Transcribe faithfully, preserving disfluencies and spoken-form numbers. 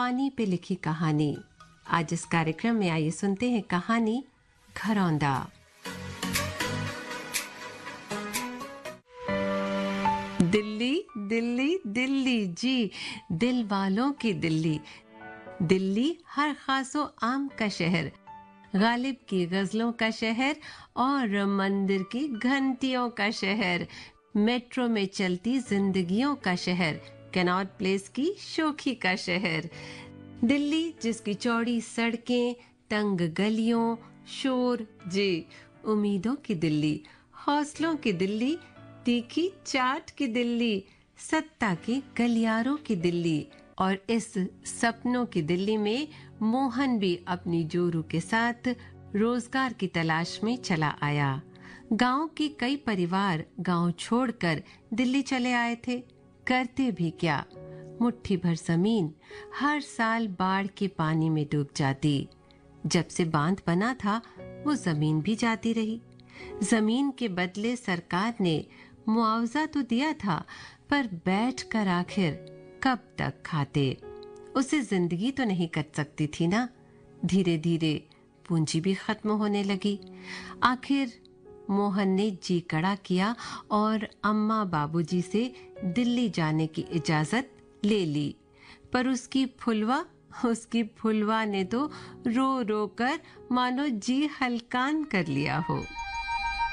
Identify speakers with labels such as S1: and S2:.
S1: पानी पे लिखी कहानी। आज इस कार्यक्रम में आइए सुनते हैं कहानी घरौंदा। दिल्ली दिल्ली दिल्ली जी, दिल वालों की दिल्ली। दिल्ली हर खासो आम का शहर, गालिब की गजलों का शहर और मंदिर की घंटियों का शहर, मेट्रो में चलती जिंदगियों का शहर, कैनॉट प्लेस की शोखी का शहर। दिल्ली जिसकी चौड़ी सड़कें, तंग गलियों, शोर जी, उम्मीदों की दिल्ली, हौसलों की दिल्ली, तीखी चाट की दिल्ली, सत्ता की गलियारों की दिल्ली। और इस सपनों की दिल्ली में मोहन भी अपनी जोरू के साथ रोजगार की तलाश में चला आया। गांव के कई परिवार गांव छोड़कर दिल्ली चले आए थे। करते भी क्या, मुट्ठी भर जमीन हर साल बाढ़ के पानी में डूब जाती। जब से बांध बना था वो जमीन भी जाती रही। जमीन के बदले सरकार ने मुआवजा तो दिया था, पर बैठकर आखिर कब तक खाते। उसे जिंदगी तो नहीं कट सकती थी ना। धीरे धीरे पूंजी भी खत्म होने लगी। आखिर मोहन ने जी कड़ा किया और अम्मा बाबूजी से दिल्ली जाने की इजाजत ले ली। पर उसकी फुलवा उसकी फुलवा ने तो रो रो कर मानो जी हलकान कर लिया हो।